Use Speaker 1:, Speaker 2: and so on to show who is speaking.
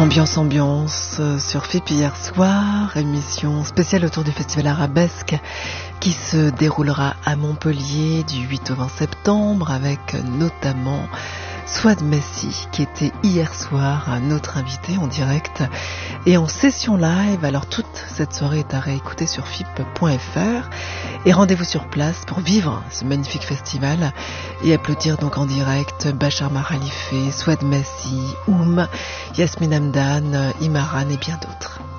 Speaker 1: Ambiance sur FIP hier soir, émission spéciale autour du Festival Arabesque qui se déroulera à Montpellier du 8 au 20 septembre avec notamment Souad Messi qui était hier soir notre invité en direct et en session live. Alors toute cette soirée est à réécouter sur fip.fr et rendez-vous sur place pour vivre ce magnifique festival et applaudir donc en direct Bachar Mahalife, Souad Messi, Yasmine Hamdan, Imaran et bien d'autres.